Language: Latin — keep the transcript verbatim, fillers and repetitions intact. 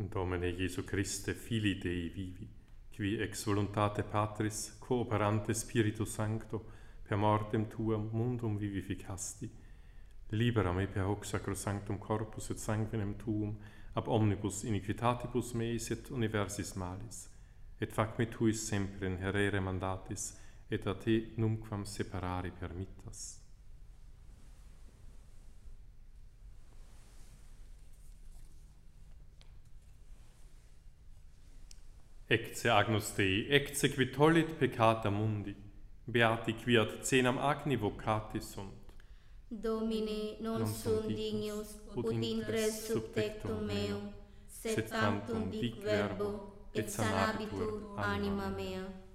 Domine Iesu Christe, Filii Dei vivi, qui ex voluntate Patris, cooperante Spiritus Sancto, per mortem tuam mundum vivificasti, libera me per hoc sacrosanctum corpus et sanguinem tuum, ab omnibus iniquitatibus meis et universis malis, et fac me tuis sempre in herere mandatis, et a te numquam separari permittas. Ecce Agnus Dei, ecce qui tollit peccata mundi, beati qui ad cenam agni vocati sunt. Domine, non, non sum dignus, ut intres sub tectum meum, sed tantum dic verbo, et sanabitur anima mea.